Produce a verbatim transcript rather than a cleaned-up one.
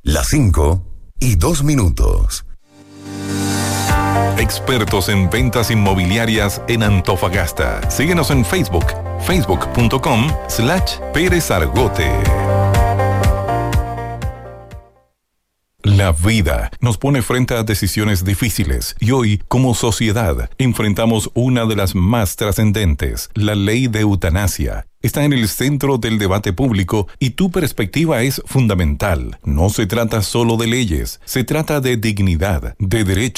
Las cinco y dos minutos. Expertos en ventas inmobiliarias en Antofagasta. Síguenos en Facebook, facebook.com slash Pérez Argote. La vida nos pone frente a decisiones difíciles y hoy, como sociedad, enfrentamos una de las más trascendentes, la ley de eutanasia. Está en el centro del debate público y tu perspectiva es fundamental. No se trata solo de leyes, se trata de dignidad, de derechos.